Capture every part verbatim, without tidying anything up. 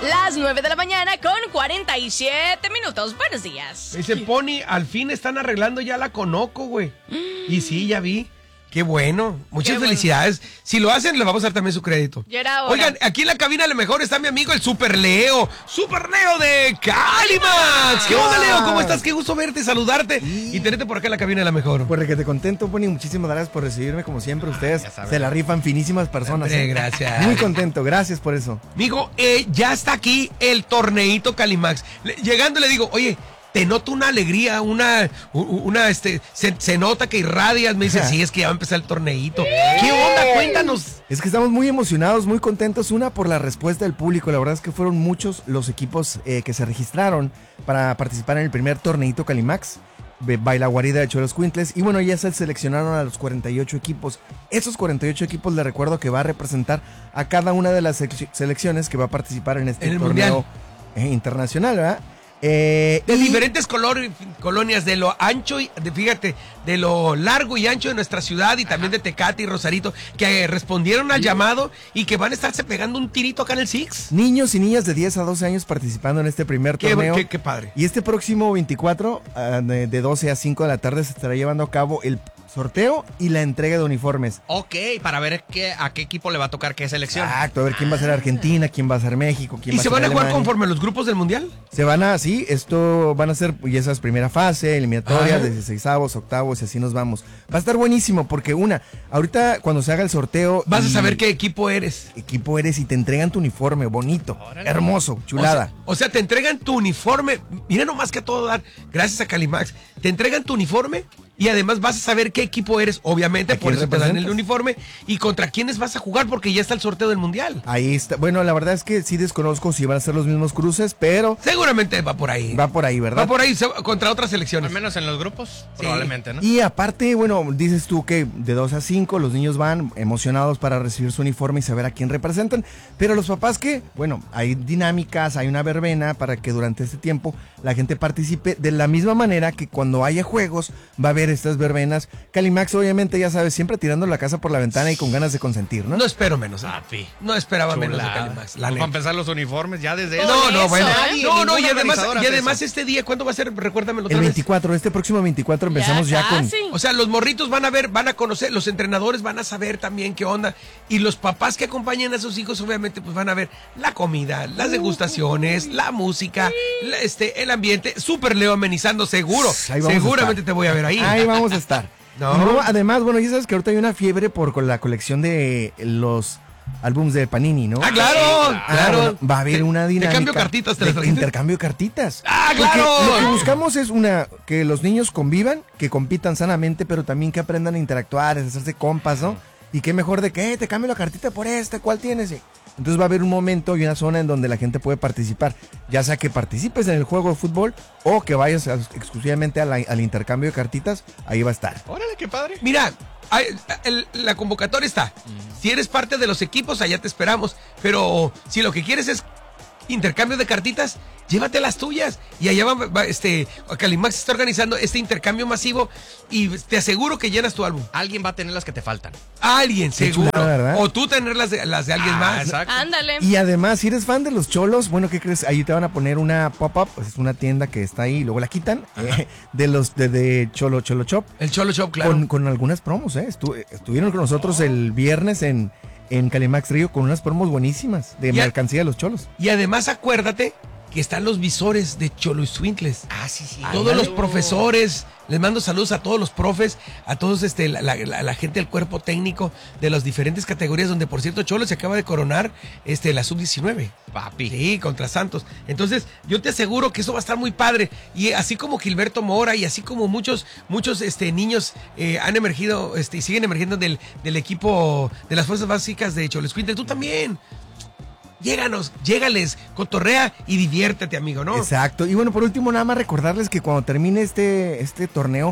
Las nueve de la mañana con cuarenta y siete minutos. Buenos días. Dice Pony, al fin están arreglando ya la Conoco, güey. Y sí, ya vi. Qué bueno. Muchas Qué felicidades. Bueno. Si lo hacen, le vamos a dar también su crédito. Oigan, aquí en la cabina a lo mejor está mi amigo el Super Leo. Super Leo de Calimax. ¿Qué onda, Leo? ¿Cómo estás? Qué gusto verte, saludarte sí. y tenerte por acá en la cabina a la mejor. Pues que te contento, Pony. Muchísimas gracias por recibirme. Como siempre, ustedes ah, se la rifan finísimas personas. Hombre, ¿eh? Gracias. Muy contento. Gracias por eso. Amigo, eh, ya está aquí el torneito Calimax. Le, llegando le digo, oye, te noto una alegría, una, una, este, se, se nota que irradias. Me dice, sí, es que ya va a empezar el torneito. ¿Qué onda? Cuéntanos. Es que estamos muy emocionados, muy contentos. Una, por la respuesta del público. La verdad es que fueron muchos los equipos eh, que se registraron para participar en el primer torneito Calimax. Baila guarida de Xoloscuintles. Y bueno, ya se seleccionaron a los cuarenta y ocho equipos. Esos cuarenta y ocho equipos, les recuerdo que va a representar a cada una de las selecciones que va a participar en este en torneo eh, internacional, ¿verdad? Eh, de y... diferentes color, colonias, de lo ancho y de, fíjate, de lo largo y ancho de nuestra ciudad y Ajá. también de Tecate y Rosarito, que eh, respondieron al llamado y que van a estarse pegando un tirito acá en el Six. Niños y niñas de diez a doce años participando en este primer qué, torneo. Qué, qué padre. Y este próximo veinticuatro, uh, de, de doce a cinco de la tarde, se estará llevando a cabo el sorteo y la entrega de uniformes. Ok, para ver qué, a qué equipo le va a tocar qué selección. Exacto, a ver quién va a ser Argentina, quién va a ser México, quién ¿Y va se a ser van a jugar Alemania. conforme a los grupos del Mundial? Se van a, sí, esto van a ser, y esa es primera fase, eliminatoria, dieciseisavos, octavos, y así nos vamos. Va a estar buenísimo, porque una, ahorita cuando se haga el sorteo... Vas a saber qué equipo eres. Equipo eres y te entregan tu uniforme, bonito, Órale. hermoso, chulada. O sea, o sea, te entregan tu uniforme, mira nomás que a todo dar, gracias a Calimax, te entregan tu uniforme y además vas a saber qué equipo eres, obviamente, por eso te dan el uniforme, y contra quiénes vas a jugar, porque ya está el sorteo del Mundial. Ahí está, bueno, la verdad es que sí desconozco si van a ser los mismos cruces, pero... Seguramente va por ahí. Va por ahí, ¿verdad? Va por ahí, contra otras selecciones. Al menos en los grupos, sí. probablemente, ¿no? Y aparte, bueno, dices tú que de dos a cinco los niños van emocionados para recibir su uniforme y saber a quién representan, pero los papás que, bueno, hay dinámicas, hay una verbena para que durante este tiempo la gente participe de la misma manera que cuando haya juegos va a haber estas verbenas. Calimax, obviamente, ya sabes, siempre tirando la casa por la ventana y con ganas de consentir, ¿no? No espero menos, ¿eh? Papi. No esperaba Chulada. menos de Calimax. Vamos a empezar los uniformes ya desde... No, no, bueno. Nadie, no, no, y además, y además eso. este día, ¿cuándo va a ser? Recuérdamelo otra El vez. veinticuatro, este próximo veinticuatro empezamos ya, ya con... O sea, los morritos van a ver, van a conocer, los entrenadores van a saber también qué onda, y los papás que acompañan a sus hijos, obviamente, pues van a ver la comida, las degustaciones, la música, la, este, el ambiente. Super Leo amenizando, seguro. Seguramente te voy a ver ahí. Ahí vamos a estar. No. Y luego, además, bueno, ya sabes que ahorita hay una fiebre por con la colección de los álbums de Panini, ¿no? Ah, claro, ah, claro. Bueno, va a haber una dinámica. De cambio cartitas, ¿te de, las de intercambio de cartitas. Ah, claro. Porque lo que buscamos es una, que los niños convivan, que compitan sanamente, pero también que aprendan a interactuar, a hacerse compas, ¿no? Y qué mejor de que, eh, te cambio la cartita por esta, ¿cuál tienes? Entonces va a haber un momento y una zona en donde la gente puede participar, ya sea que participes en el juego de fútbol o que vayas a, exclusivamente a la, al intercambio de cartitas, ahí va a estar. Órale, qué padre. Mira, hay, el, la convocatoria está. Mm. Si eres parte de los equipos, allá te esperamos. Pero si lo que quieres es intercambio de cartitas, llévate las tuyas. Y allá va, va este, Calimax está organizando este intercambio masivo y te aseguro que llenas tu álbum. Alguien va a tener las que te faltan. Alguien, Qué seguro. chulada, o tú tener las de, las de alguien ah, más. Exacto. Ándale. Y además, si eres fan de los cholos, bueno, ¿qué crees? Ahí te van a poner una pop-up, pues es una tienda que está ahí y luego la quitan, eh, de los de, de Cholo Cholo Shop. El Cholo Shop, claro. Con, con algunas promos, ¿eh? Estu, estuvieron con nosotros oh. el viernes en, en Calimax Río con unas promos buenísimas de y mercancía a, de los cholos. Y además, acuérdate que están los visores de Xoloscuintles. Ah, sí, sí. Todos Ay, los profesores, les mando saludos a todos los profes, a todos este la, la, la, la gente del cuerpo técnico de las diferentes categorías, donde por cierto Cholo se acaba de coronar este la sub diecinueve. Papi. Sí, contra Santos. Entonces, yo te aseguro que eso va a estar muy padre. Y así como Gilberto Mora y así como muchos, muchos este, niños eh, han emergido, este, y siguen emergiendo del, del equipo de las fuerzas básicas de Xoloscuintles, tú también. Lléganos, llégales, cotorrea y diviértete, amigo, ¿no? Exacto. Y bueno, por último, nada más recordarles que cuando termine este, este torneo,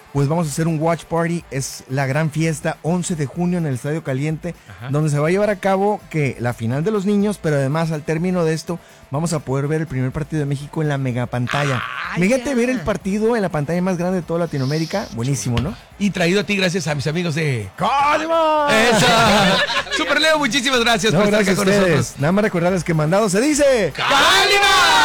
pues vamos a hacer un watch party. Es la gran fiesta, once de junio en el Estadio Caliente, Ajá. donde se va a llevar a cabo que la final de los niños, pero además al término de esto vamos a poder ver el primer partido de México en la mega pantalla. Fíjate ver el partido en la pantalla más grande de toda Latinoamérica, buenísimo, ¿no? Y traído a ti gracias a mis amigos de ¡Código! ¡Eso! Super Leo, muchísimas gracias no, por gracias estar acá con ustedes. nosotros. Nada más recordarles que mandado se dice ¡Cálima!